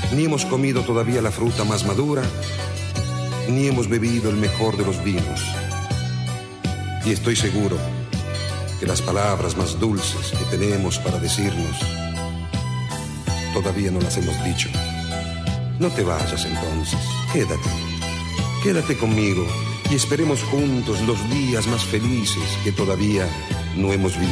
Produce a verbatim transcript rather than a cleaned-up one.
Ni hemos comido todavía la fruta más madura, ni hemos bebido el mejor de los vinos. Y estoy seguro que las palabras más dulces que tenemos para decirnos todavía no las hemos dicho. No te vayas entonces, quédate, quédate conmigo y esperemos juntos los días más felices que todavía no hemos vivido.